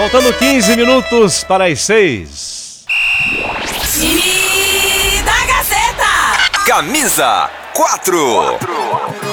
Faltando 15 minutos para as 6. Time da Gazeta. Camisa 4.